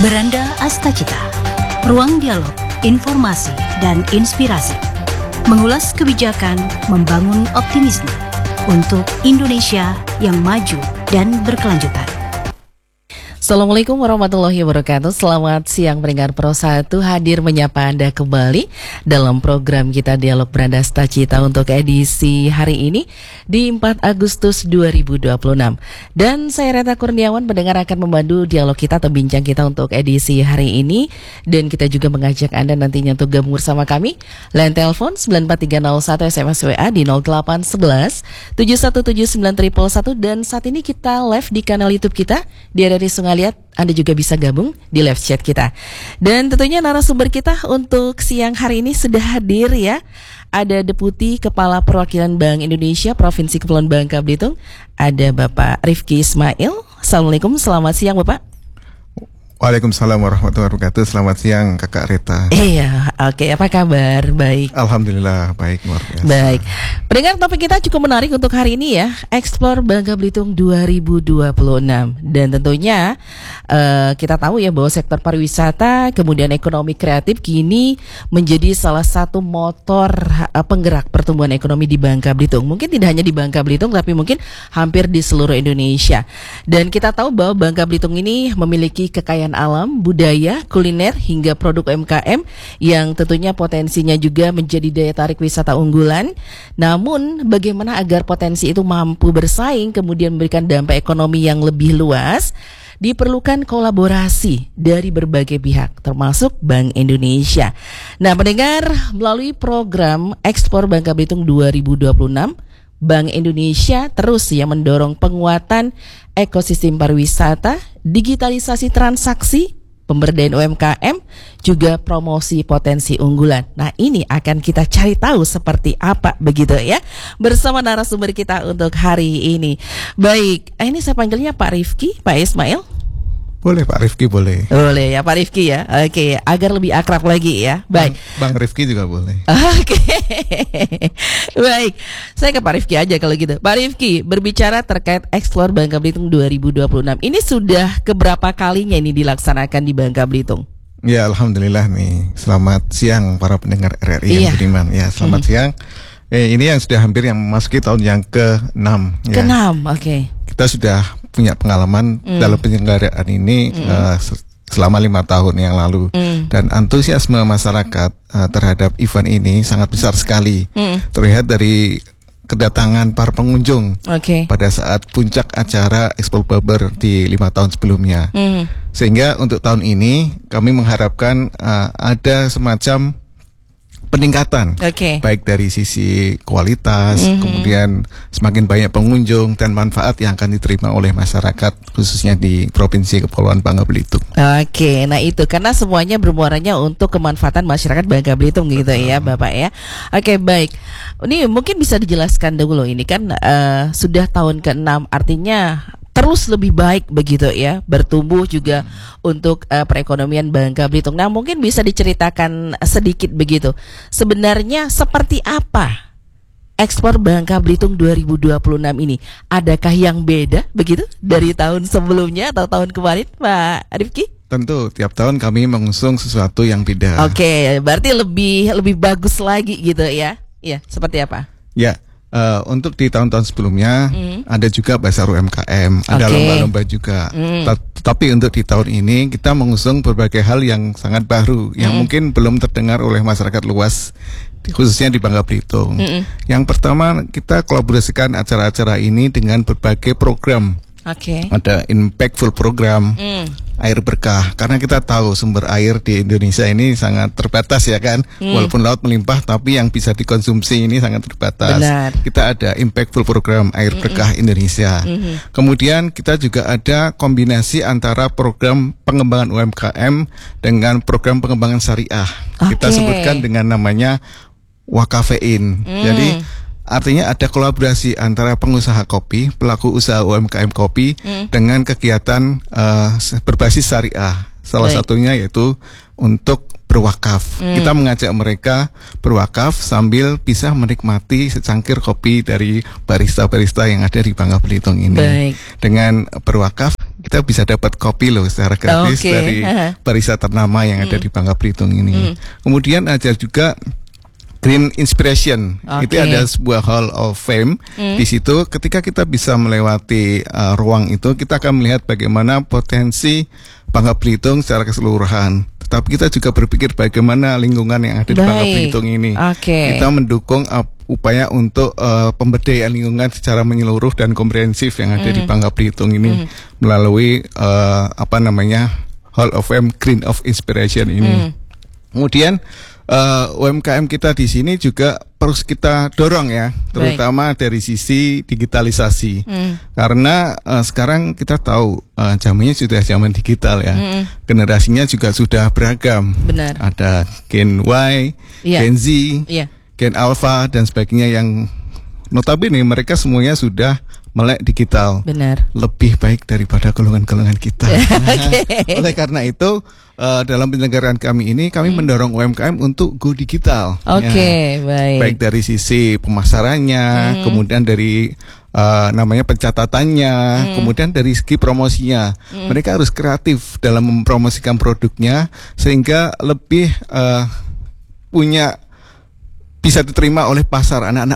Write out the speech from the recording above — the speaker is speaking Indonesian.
Beranda Astacita, ruang dialog, informasi, dan inspirasi. Mengulas kebijakan, membangun optimisme untuk Indonesia yang maju dan berkelanjutan. Assalamualaikum warahmatullahi wabarakatuh. Selamat siang pendengar Pro 1, hadir menyapa Anda kembali dalam program kita Dialog Beranda Astacita untuk edisi hari ini di 4 Agustus 2026. Dan saya Reta Kurniawan, pendengar akan membantu dialog kita atau bincang kita untuk edisi hari ini. Dan kita juga mengajak Anda nantinya untuk gabung bersama kami. Line telepon 94301, SMS WA di 0811 7179111. Dan saat ini kita live di kanal YouTube kita di RRI Sungai Liat. Anda juga bisa gabung di live chat kita. Dan tentunya narasumber kita untuk siang hari ini sudah hadir ya. Ada Deputi Kepala Perwakilan Bank Indonesia Provinsi Kepulauan Bangka Belitung, ada Bapak Rifki Ismail. Assalamualaikum, selamat siang Bapak. Waalaikumsalam warahmatullahi wabarakatuh. Selamat siang Kakak Reta. Iya, oke. Apa kabar? Baik. Alhamdulillah baik, luar biasa. Baik. Pendengar, topik kita cukup menarik untuk hari ini ya. Explore Bangka Belitung 2026. Dan tentunya kita tahu ya bahwa sektor pariwisata kemudian ekonomi kreatif kini menjadi salah satu motor penggerak pertumbuhan ekonomi di Bangka Belitung. Mungkin tidak hanya di Bangka Belitung tapi mungkin hampir di seluruh Indonesia. Dan kita tahu bahwa Bangka Belitung ini memiliki kekayaan alam, budaya, kuliner, hingga produk UMKM yang tentunya potensinya juga menjadi daya tarik wisata unggulan. Namun bagaimana agar potensi itu mampu bersaing kemudian memberikan dampak ekonomi yang lebih luas? Diperlukan kolaborasi dari berbagai pihak termasuk Bank Indonesia. Nah pendengar, melalui program Ekspor Bangka Belitung 2026, Bank Indonesia terus ya mendorong penguatan ekosistem pariwisata, digitalisasi transaksi, pemberdayaan UMKM, juga promosi potensi unggulan. Nah ini akan kita cari tahu seperti apa begitu ya, bersama narasumber kita untuk hari ini. Baik, ini saya panggilnya Pak Rifki, Pak Ismail. Boleh Pak Rifki, boleh. Boleh ya Pak Rifki ya. Oke, agar lebih akrab lagi ya. Baik. Bang Rifki juga boleh. Oke. Baik. Saya ke Pak Rifki aja kalau gitu. Pak Rifki, berbicara terkait Explore Bangka Belitung 2026. Ini sudah keberapa kalinya ini dilaksanakan di Bangka Belitung? Ya alhamdulillah nih. Selamat siang para pendengar RRI yang beriman. Ya selamat siang. Ini yang sudah hampir yang memasuki tahun yang ke-6 ya. Ke-6, oke. Kita sudah punya pengalaman dalam penyelenggaraan ini selama 5 tahun yang lalu, dan antusiasme masyarakat terhadap event ini sangat besar sekali. Terlihat dari kedatangan para pengunjung pada saat puncak acara Expo Baber di 5 tahun sebelumnya. Sehingga untuk tahun ini kami mengharapkan ada semacam peningkatan, baik dari sisi kualitas, kemudian semakin banyak pengunjung dan manfaat yang akan diterima oleh masyarakat khususnya di Provinsi Kepulauan Bangka Belitung. Oke, nah itu karena semuanya bermuaranya untuk kemanfaatan masyarakat Bangka Belitung gitu ya Bapak ya. Oke, baik. Ini mungkin bisa dijelaskan dulu, ini kan sudah tahun ke-6, artinya terus lebih baik begitu ya, bertumbuh juga untuk perekonomian Bangka Belitung. Nah mungkin bisa diceritakan sedikit begitu, sebenarnya seperti apa Ekspor Bangka Belitung 2026 ini? Adakah yang beda begitu dari tahun sebelumnya atau tahun kemarin Pak Rifki? Tentu tiap tahun kami mengusung sesuatu yang beda. Oke, berarti lebih bagus lagi gitu ya? Iya, seperti apa? Ya. Untuk di tahun-tahun sebelumnya ada juga Basar UMKM, ada lomba-lomba juga. Tetapi untuk di tahun ini kita mengusung berbagai hal yang sangat baru, yang mungkin belum terdengar oleh masyarakat luas, khususnya di Bangka Belitung. Yang pertama, kita kolaborasikan acara-acara ini dengan berbagai program. Ada impactful program, air berkah, karena kita tahu sumber air di Indonesia ini sangat terbatas ya kan, walaupun laut melimpah tapi yang bisa dikonsumsi ini sangat terbatas. Benar. Kita ada impactful program air berkah Indonesia. Kemudian kita juga ada kombinasi antara program pengembangan UMKM dengan program pengembangan syariah. Kita sebutkan dengan namanya Wakafein. Jadi artinya ada kolaborasi antara pengusaha kopi, pelaku usaha UMKM kopi dengan kegiatan berbasis syariah. Salah satunya yaitu untuk berwakaf. Kita mengajak mereka berwakaf sambil bisa menikmati secangkir kopi dari barista-barista yang ada di Bangka Belitung ini. Baik. Dengan berwakaf kita bisa dapat kopi loh secara gratis dari barista ternama yang ada di Bangka Belitung ini. Kemudian ada juga Green Inspiration. Itu ada sebuah Hall of Fame. Di situ ketika kita bisa melewati ruang itu, kita akan melihat bagaimana potensi Bangka Belitung secara keseluruhan. Tetapi kita juga berpikir bagaimana lingkungan yang ada di Bangka Belitung ini. Kita mendukung upaya untuk pemberdayaan lingkungan secara menyeluruh dan komprehensif yang ada di Bangka Belitung ini melalui Hall of Fame Green of Inspiration ini. Kemudian UMKM kita di sini juga terus kita dorong ya, terutama dari sisi digitalisasi. Karena sekarang kita tahu zamannya sudah zaman digital ya. Generasinya juga sudah beragam. Benar. Ada Gen Y, Gen Z, Gen Alpha dan sebagainya yang notabene mereka semuanya sudah melek digital. Benar. Lebih baik daripada golongan-golongan kita. Oleh karena itu dalam penyelenggaraan kami ini kami mendorong UMKM untuk go digital. Baik. Baik dari sisi pemasarannya, kemudian dari pencatatannya, kemudian dari segi promosinya. Mereka harus kreatif dalam mempromosikan produknya sehingga lebih bisa diterima oleh pasar anak-anak